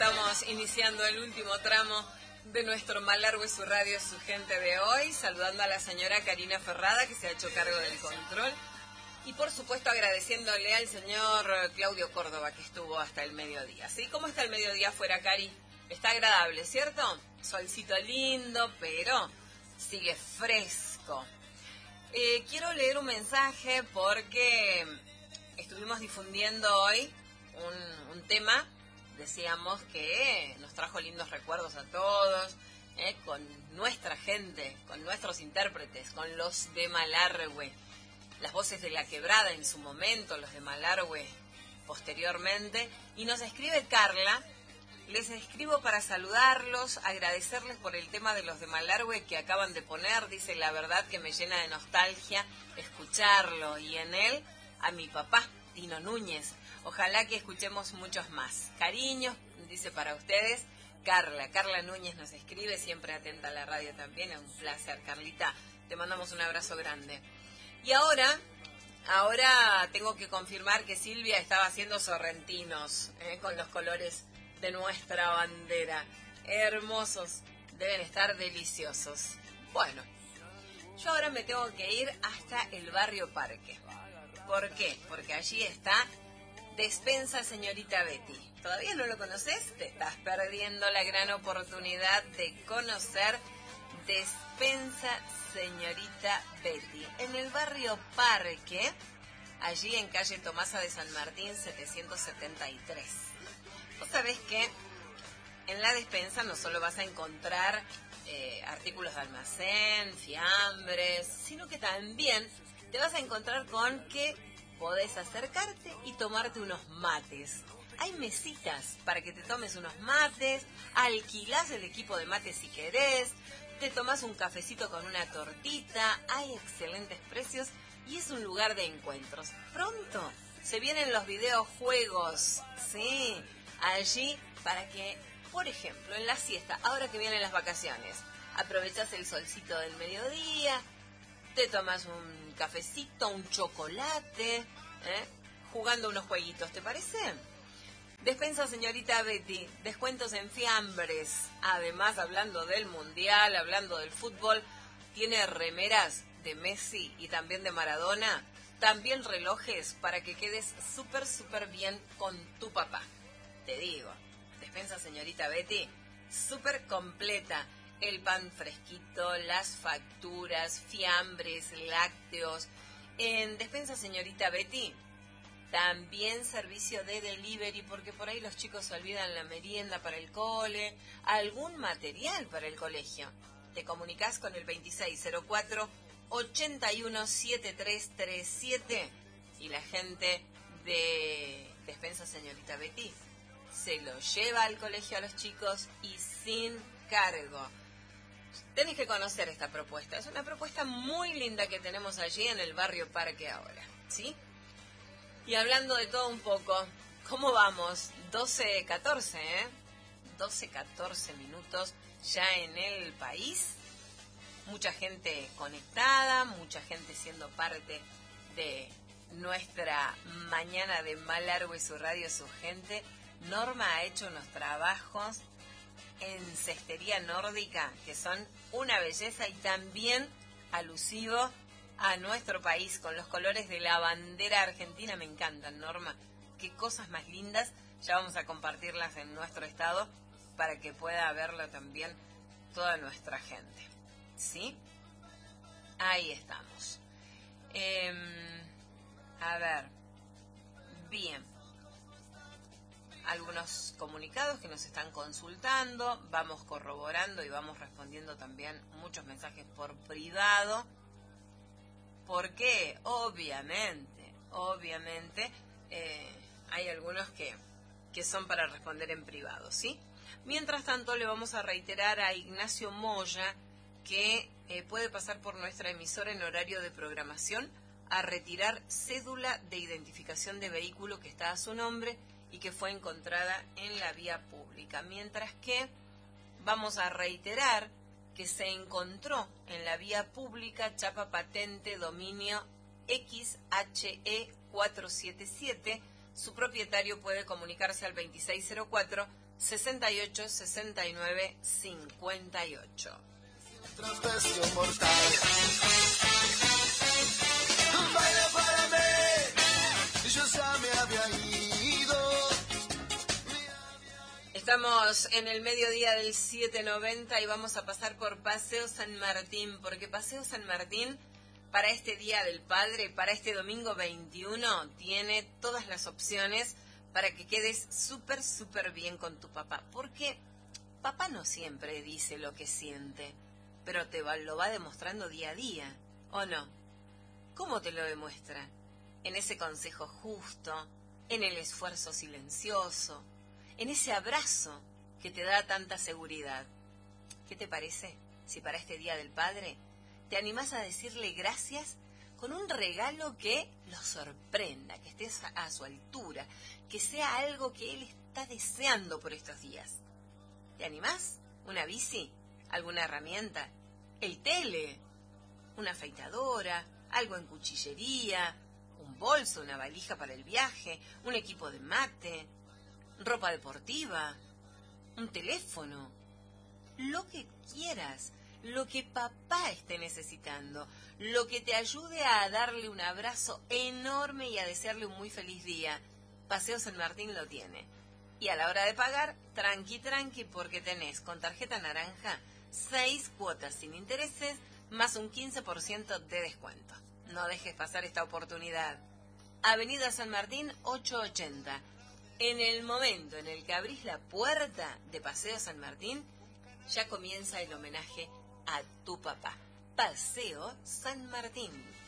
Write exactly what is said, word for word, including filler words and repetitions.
estamos iniciando el último tramo de nuestro Malargüe Su Radio, Su Gente de hoy, saludando a la señora Karina Ferrada, que se ha hecho cargo del control, y por supuesto agradeciéndole al señor Claudio Córdoba, que estuvo hasta el mediodía. ¿Sí? ¿Cómo está el mediodía afuera, Cari? Está agradable, ¿cierto? Solcito lindo, pero sigue fresco. Eh, quiero leer un mensaje porque estuvimos difundiendo hoy un, un tema. Decíamos que nos trajo lindos recuerdos a todos, eh, con nuestra gente, con nuestros intérpretes, con los de Malargüe, las voces de La Quebrada en su momento, los de Malargüe posteriormente. Y nos escribe Carla, les escribo para saludarlos, agradecerles por el tema de los de Malargüe que acaban de poner. Dice, la verdad que me llena de nostalgia escucharlo, y en él a mi papá, Tino Núñez. Ojalá que escuchemos muchos más. Cariños, dice para ustedes, Carla. Carla Núñez nos escribe, siempre atenta a la radio también. Es un placer, Carlita. Te mandamos un abrazo grande. Y ahora, ahora tengo que confirmar que Silvia estaba haciendo sorrentinos, eh, con los colores de nuestra bandera. Hermosos, deben estar deliciosos. Bueno, yo ahora me tengo que ir hasta el barrio Parque. ¿Por qué? Porque allí está Despensa Señorita Betty. ¿Todavía no lo conoces? Te estás perdiendo la gran oportunidad de conocer Despensa Señorita Betty. En el barrio Parque, allí en calle Tomasa de San Martín setecientos setenta y tres. Vos sabés que en la despensa no solo vas a encontrar eh, artículos de almacén, fiambres, sino que también te vas a encontrar con que podés acercarte y tomarte unos mates. Hay mesitas para que te tomes unos mates, alquilás el equipo de mates si querés, te tomás un cafecito con una tortita, hay excelentes precios y es un lugar de encuentros. Pronto se vienen los videojuegos, sí, allí para que, por ejemplo, en la siesta, ahora que vienen las vacaciones, aprovechás el solcito del mediodía, te tomas un cafecito, un chocolate, ¿eh? jugando unos jueguitos, ¿te parece? Despensa Señorita Betty, descuentos en fiambres. Además, hablando del mundial, hablando del fútbol, tiene remeras de Messi y también de Maradona. También relojes para que quedes súper, súper bien con tu papá. Te digo, Despensa Señorita Betty, súper completa. El pan fresquito, las facturas, fiambres, lácteos. En Despensa Señorita Betty, también servicio de delivery, porque por ahí los chicos se olvidan la merienda para el cole, algún material para el colegio. Te comunicas con el veintiséis cero cuatro, ochenta y uno, setenta y tres treinta y siete y la gente de Despensa Señorita Betty se lo lleva al colegio a los chicos y sin cargo. Tenés que conocer esta propuesta. Es una propuesta muy linda que tenemos allí en el barrio Parque ahora, ¿sí? Y hablando de todo un poco, ¿cómo vamos? doce catorce, ¿eh? doce catorce minutos ya en el país. Mucha gente conectada, mucha gente siendo parte de nuestra mañana de Malargüe Su Radio, Su Gente. Norma ha hecho unos trabajos en cestería nórdica que son una belleza y también alusivo a nuestro país con los colores de la bandera argentina. Me encantan, Norma, qué cosas más lindas. Ya vamos a compartirlas en nuestro estado para que pueda verlo también toda nuestra gente, ¿sí? Ahí estamos. eh, a ver, bien, algunos comunicados que nos están consultando, vamos corroborando y vamos respondiendo también muchos mensajes por privado, porque obviamente, obviamente eh, hay algunos que, que son para responder en privado, ¿sí? Mientras tanto le vamos a reiterar a Ignacio Moya que eh, puede pasar por nuestra emisora en horario de programación a retirar cédula de identificación de vehículo que está a su nombre y que fue encontrada en la vía pública. Mientras que vamos a reiterar que se encontró en la vía pública chapa patente dominio X H E cuatrocientos setenta y siete su propietario puede comunicarse al veintiséis cero cuatro, sesenta y ocho, sesenta y nueve, cincuenta y ocho. Transgresión mortal. Baila para mí, yo ya me había ido. Estamos en el mediodía del siete noventa y vamos a pasar por Paseo San Martín, porque Paseo San Martín para este Día del Padre, para este domingo veintiuno, tiene todas las opciones para que quedes súper, súper bien con tu papá. Porque papá no siempre dice lo que siente, pero te va, lo va demostrando día a día, ¿o no? ¿Cómo te lo demuestra? En ese consejo justo, en el esfuerzo silencioso, en ese abrazo que te da tanta seguridad. ¿Qué te parece si para este Día del Padre te animás a decirle gracias con un regalo que lo sorprenda, que estés a su altura, que sea algo que él está deseando por estos días? ¿Te animás? ¿Una bici? ¿Alguna herramienta? ¿El tele? ¿Una afeitadora? ¿Algo en cuchillería? ¿Un bolso? ¿Una valija para el viaje? ¿Un equipo de mate? ¿Ropa deportiva? ¿Un teléfono? Lo que quieras, lo que papá esté necesitando, lo que te ayude a darle un abrazo enorme y a desearle un muy feliz día. Paseo San Martín lo tiene. Y a la hora de pagar, tranqui, tranqui, porque tenés con tarjeta naranja seis cuotas sin intereses más un quince por ciento de descuento. No dejes pasar esta oportunidad. Avenida San Martín ochocientos ochenta. En el momento en el que abrís la puerta de Paseo San Martín, ya comienza el homenaje a tu papá. Paseo San Martín.